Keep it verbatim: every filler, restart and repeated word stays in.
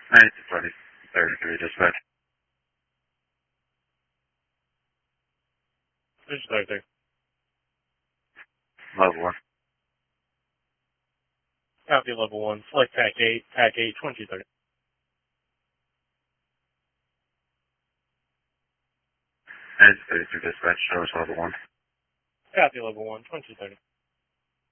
Nine twenty thirty-three dispatch. There's thirty. Level one. Copy level one. Select T A C eight, T A C eight, twenty thirty. Nine thirty-three dispatch. Show us level one. Copy level one, twenty thirty.